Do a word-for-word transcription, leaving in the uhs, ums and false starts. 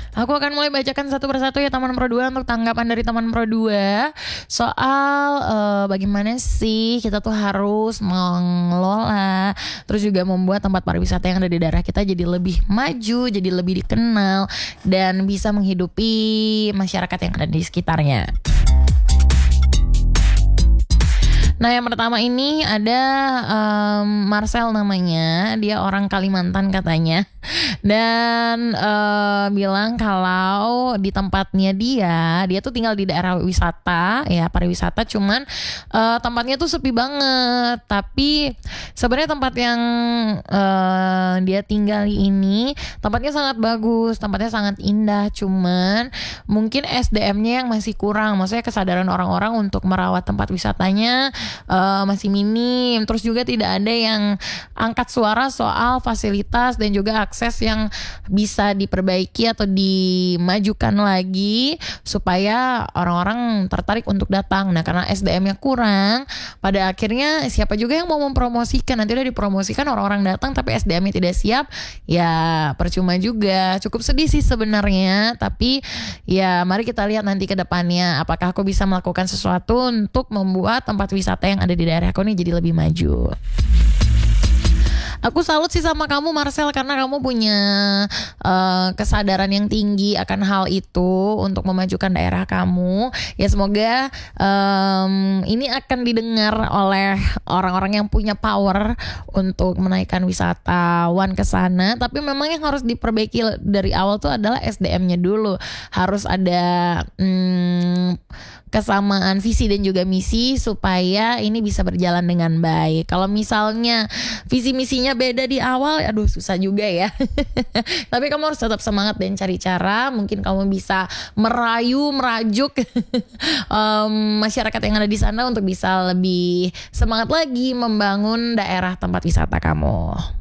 Aku akan mulai bacakan satu persatu ya teman Pro dua untuk tanggapan dari teman Pro dua soal uh, bagaimana sih kita tuh harus mengelola terus juga membuat tempat pariwisata yang ada di daerah kita jadi lebih maju, jadi lebih dikenal dan bisa menghidupi masyarakat yang ada di sekitarnya. Nah yang pertama ini ada um, Marcel namanya, dia orang Kalimantan katanya. Dan uh, bilang kalau di tempatnya dia, dia tuh tinggal di daerah wisata ya, pariwisata, cuman uh, tempatnya tuh sepi banget. Tapi sebenarnya tempat yang uh, dia tinggali ini tempatnya sangat bagus, tempatnya sangat indah, cuman mungkin S D M-nya yang masih kurang. Maksudnya kesadaran orang-orang untuk merawat tempat wisatanya uh, masih minim. Terus juga tidak ada yang angkat suara soal fasilitas dan juga akses yang bisa diperbaiki atau dimajukan lagi supaya orang-orang tertarik untuk datang. Nah karena S D M-nya kurang, pada akhirnya siapa juga yang mau mempromosikan, nanti udah dipromosikan orang-orang datang tapi S D M-nya tidak siap, ya percuma juga. Cukup sedih sih sebenarnya, tapi ya mari kita lihat nanti ke depannya apakah aku bisa melakukan sesuatu untuk membuat tempat wisata yang ada di daerahku ini jadi lebih maju. Aku salut sih sama kamu Marcel, karena kamu punya uh, kesadaran yang tinggi akan hal itu untuk memajukan daerah kamu. Ya semoga um, ini akan didengar oleh orang-orang yang punya power untuk menaikkan wisatawan ke sana. Tapi memang yang harus diperbaiki dari awal tuh adalah S D M-nya dulu. Harus ada hmm, kesamaan visi dan juga misi supaya ini bisa berjalan dengan baik. Kalau misalnya visi misinya beda di awal, aduh susah juga ya. Tapi kamu harus tetap semangat dan cari cara. Mungkin kamu bisa merayu, merajuk um, masyarakat yang ada di sana untuk bisa lebih semangat lagi membangun daerah tempat wisata kamu.